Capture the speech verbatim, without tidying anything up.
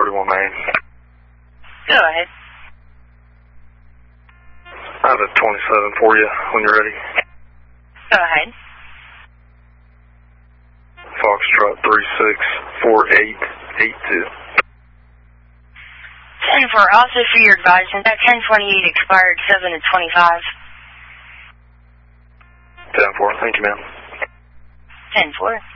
thirty-one Main. Go ahead. I have a twenty-seven for you when you're ready. Go ahead. Foxtrot three six four eight eight two. ten four, also for your advisement, that ten twenty-eight expired seven of twenty-five. ten four, thank you, ma'am. ten four.